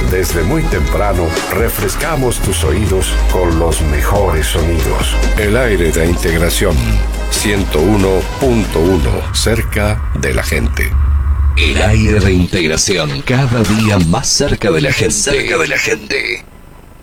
Desde muy temprano, refrescamos tus oídos con los mejores sonidos. El aire de integración 101.1, cerca de la gente. El aire de integración, cada día más cerca de la gente. Cerca de la gente.